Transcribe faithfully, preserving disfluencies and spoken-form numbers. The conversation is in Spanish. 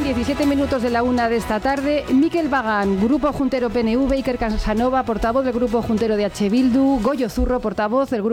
diecisiete minutos de la una de esta tarde. Miquel Bagán, Grupo Juntero P N V, Iker Casanova, portavoz del Grupo Juntero de H. Bildu, Goyo Zurro, portavoz del Grupo